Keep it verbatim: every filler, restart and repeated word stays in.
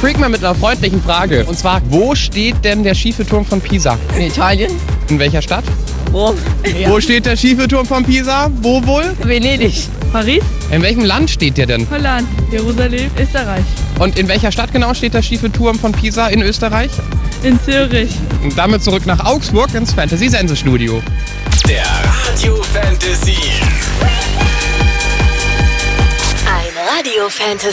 freak mal mit einer freundlichen Frage. Und zwar, wo steht denn der schiefe Turm von Pisa? In Italien? In welcher Stadt? Rom. Ja. Wo steht der schiefe Turm von Pisa? Wo wohl? Venedig. Paris, In welchem Land steht der denn? Holland, Jerusalem, Österreich, Und in welcher Stadt genau steht der schiefe Turm von Pisa in Österreich? in Zürich. Und damit zurück nach Augsburg ins Fantasy-Sense-Studio. Der Radio Fantasy. Ein Radio Fantasy